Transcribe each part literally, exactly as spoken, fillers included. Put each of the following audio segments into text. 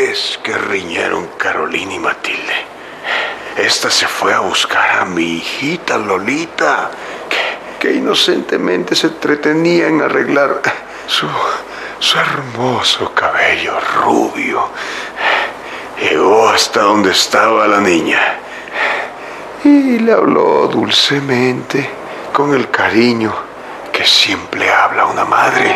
vez que riñeron Carolina y Matilde, esta se fue a buscar a mi hijita Lolita, que, que inocentemente se entretenía en arreglar su, su hermoso cabello rubio. Llegó hasta donde estaba la niña y le habló dulcemente, con el cariño que siempre habla una madre.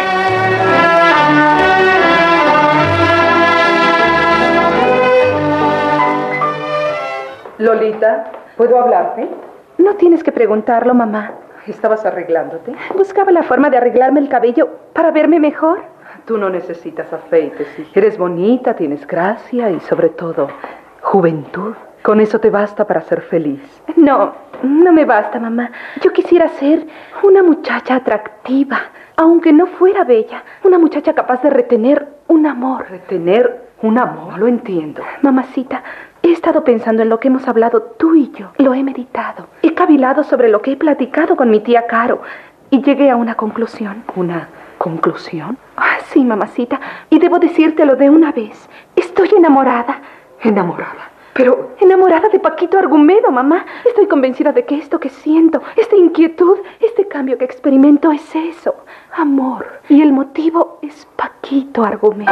Lolita, ¿puedo hablarte? No tienes que preguntarlo, mamá. ¿Estabas arreglándote? Buscaba la forma de arreglarme el cabello para verme mejor. Tú no necesitas afeites, hija. Eres bonita, tienes gracia y sobre todo, juventud. Con eso te basta para ser feliz. No, no me basta, mamá. Yo quisiera ser una muchacha atractiva, aunque no fuera bella. Una muchacha capaz de retener un amor. ¿Retener un amor? No lo entiendo. Mamacita, he estado pensando en lo que hemos hablado tú y yo. Lo he meditado. He cavilado sobre lo que he platicado con mi tía Caro y llegué a una conclusión. ¿Una conclusión? Ah, sí, mamacita. Y debo decírtelo de una vez. Estoy enamorada. ¿Enamorada? Pero enamorada de Paquito Argumedo, mamá. Estoy convencida de que esto que siento, esta inquietud, este cambio que experimento es eso, amor. Y el motivo es Paquito Argumedo.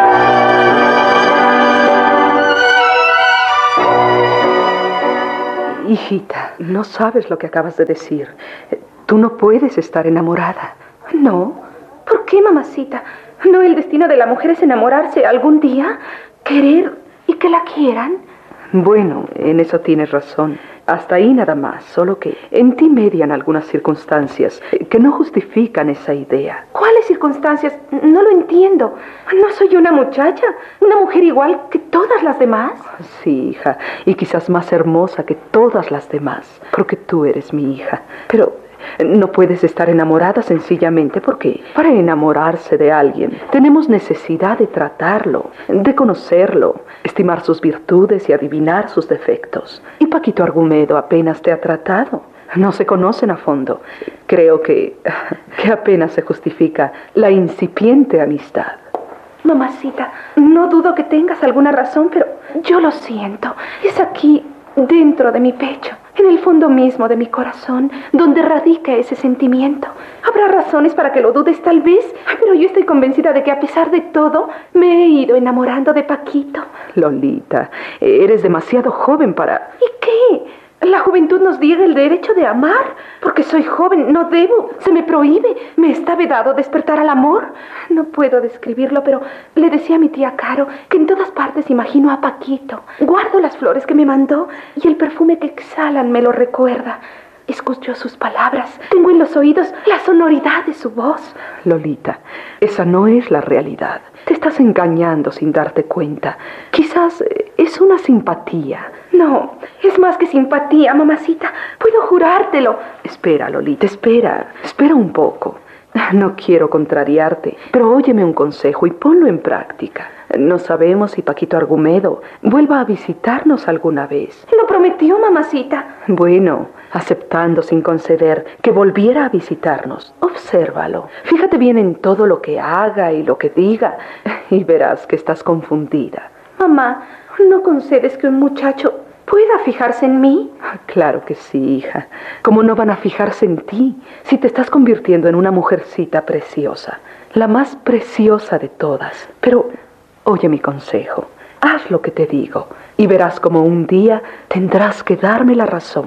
Hijita, no sabes lo que acabas de decir. Tú no puedes estar enamorada. No. ¿Por qué, mamacita? ¿No el destino de la mujer es enamorarse algún día? ¿Querer y que la quieran? Bueno, en eso tienes razón. Hasta ahí nada más, solo que en ti median algunas circunstancias que no justifican esa idea. ¿Cuáles circunstancias? No lo entiendo. ¿No soy una muchacha? ¿Una mujer igual que todas las demás? Sí, hija, y quizás más hermosa que todas las demás, porque tú eres mi hija. Pero no puedes estar enamorada sencillamente porque para enamorarse de alguien tenemos necesidad de tratarlo, de conocerlo, estimar sus virtudes y adivinar sus defectos. Y Paquito Argumedo apenas te ha tratado. No se conocen a fondo. Creo que, que apenas se justifica la incipiente amistad. Mamacita, no dudo que tengas alguna razón, pero yo lo siento. Es aquí, dentro de mi pecho, en el fondo mismo de mi corazón, donde radica ese sentimiento. Habrá razones para que lo dudes, tal vez, pero yo estoy convencida de que a pesar de todo, me he ido enamorando de Paquito. Lolita, eres demasiado joven para... ¿Y qué? La juventud nos niega el derecho de amar. Porque soy joven, no debo, se me prohíbe, me está vedado despertar al amor. No puedo describirlo, pero le decía a mi tía Caro que en todas partes imagino a Paquito. Guardo las flores que me mandó y el perfume que exhalan me lo recuerda. Escucho sus palabras, tengo en los oídos la sonoridad de su voz. Lolita, esa no es la realidad. Te estás engañando sin darte cuenta. Quizás es una simpatía. No, es más que simpatía, mamacita. Puedo jurártelo. Espera, Lolita, espera. Espera un poco. No quiero contrariarte, pero óyeme un consejo y ponlo en práctica. No sabemos si Paquito Argumedo vuelva a visitarnos alguna vez. Lo prometió, mamacita. Bueno, aceptando sin conceder que volviera a visitarnos, obsérvalo. Fíjate bien en todo lo que haga y lo que diga y verás que estás confundida. Mamá, ¿no concedes que un muchacho pueda fijarse en mí? Claro que sí, hija. ¿Cómo no van a fijarse en ti si te estás convirtiendo en una mujercita preciosa? La más preciosa de todas. Pero oye mi consejo. Haz lo que te digo y verás como un día tendrás que darme la razón.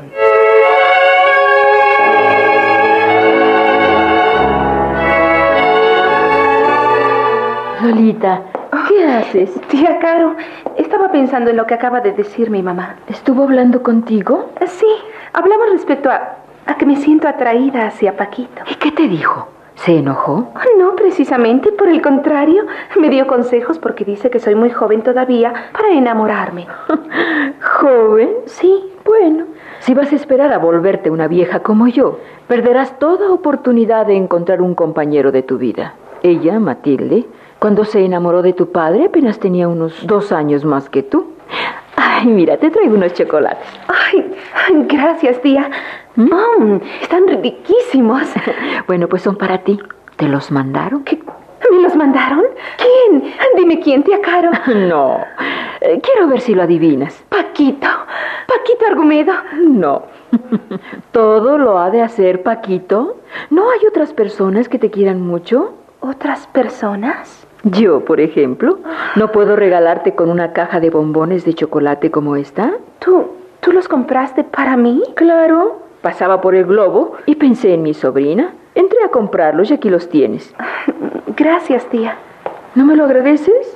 Lolita, ¿qué haces? Tía Caro, estaba pensando en lo que acaba de decir mi mamá. ¿Estuvo hablando contigo? Sí, hablamos respecto a, a que me siento atraída hacia Paquito. ¿Y qué te dijo? ¿Se enojó? No, precisamente, por el contrario. Me dio consejos porque dice que soy muy joven todavía para enamorarme. ¿Joven? Sí. Bueno, si vas a esperar a volverte una vieja como yo, perderás toda oportunidad de encontrar un compañero de tu vida. Ella, Matilde, cuando se enamoró de tu padre, apenas tenía unos dos años más que tú. Ay, mira, te traigo unos chocolates. Ay, gracias, tía. Mmm, están riquísimos. Bueno, pues son para ti. ¿Te los mandaron? ¿Qué? ¿Me los mandaron? ¿Quién? Dime quién, tía Caro. No, Eh, quiero ver si lo adivinas. Paquito, Paquito Argumedo. No. ¿Todo lo ha de hacer Paquito? ¿No hay otras personas que te quieran mucho? ¿Otras personas? Yo, por ejemplo, ¿no puedo regalarte con una caja de bombones de chocolate como esta? ¿Tú, tú los compraste para mí? Claro, pasaba por el globo y pensé en mi sobrina. Entré a comprarlos y aquí los tienes. Gracias, tía. ¿No me lo agradeces?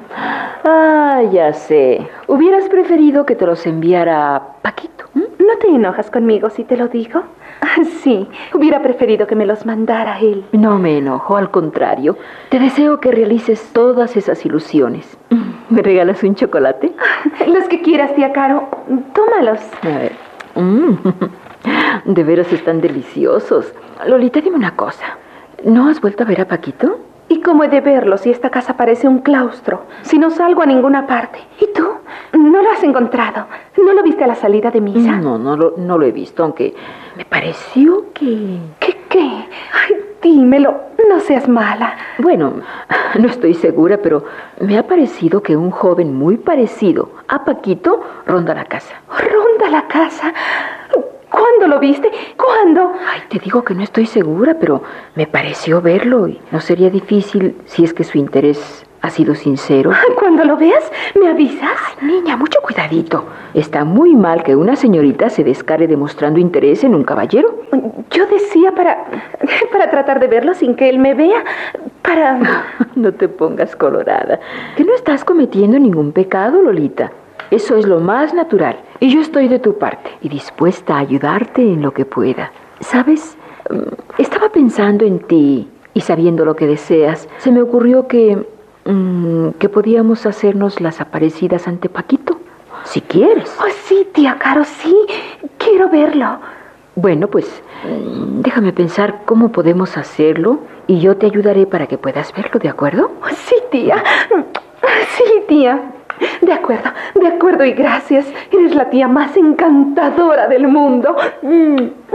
Ah, ya sé. ¿Hubieras preferido que te los enviara Paquito? ¿Mm? ¿No te enojas conmigo si te lo digo? Sí, hubiera preferido que me los mandara él. No me enojo, al contrario. Te deseo que realices todas esas ilusiones. ¿Me regalas un chocolate? Los que quieras, tía Caro. Tómalos. A ver. Mm. De veras están deliciosos. Lolita, dime una cosa. ¿No has vuelto a ver a Paquito? ¿Y cómo he de verlo si esta casa parece un claustro? Si no salgo a ninguna parte. ¿Y tú? ¿No lo has encontrado? ¿No lo viste a la salida de misa? No, no lo, no lo he visto, aunque me pareció que... ¿Qué qué? Ay, dímelo. No seas mala. Bueno, no estoy segura, pero me ha parecido que un joven muy parecido a Paquito ronda la casa. ¿Ronda la casa? ¿Cuándo lo viste? ¿Cuándo? Ay, te digo que no estoy segura, pero me pareció verlo y no sería difícil si es que su interés ha sido sincero. Que... Cuando lo veas, ¿me avisas? Ay, niña, mucho cuidadito. Está muy mal que una señorita se descare demostrando interés en un caballero. Yo decía para... para tratar de verlo sin que él me vea. Para... No te pongas colorada. Que no estás cometiendo ningún pecado, Lolita. Eso es lo más natural. Y yo estoy de tu parte y dispuesta a ayudarte en lo que pueda. ¿Sabes? Estaba pensando en ti y sabiendo lo que deseas, se me ocurrió que... Mmm, que podíamos hacernos las aparecidas ante Paquito. Si quieres. Oh, sí, tía Caro, sí. Quiero verlo. Bueno, pues déjame pensar cómo podemos hacerlo y yo te ayudaré para que puedas verlo, ¿de acuerdo? Oh, sí, tía. Sí, tía. De acuerdo, de acuerdo y gracias. Eres la tía más encantadora del mundo. Mm.